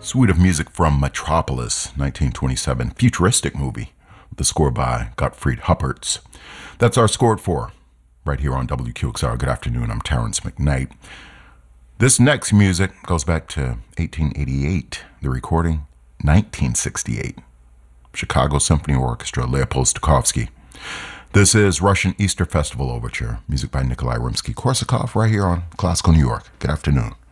Suite of music from Metropolis, 1927, futuristic movie, with the score by Gottfried Huppertz. That's our Score at 4, right here on WQXR. Good afternoon, I'm Terrence McKnight. This next music goes back to 1888, the recording 1968. Chicago Symphony Orchestra, Leopold Stokowski. This is Russian Easter Festival Overture, music by Nikolai Rimsky-Korsakov, right here on Classical New York. Good afternoon.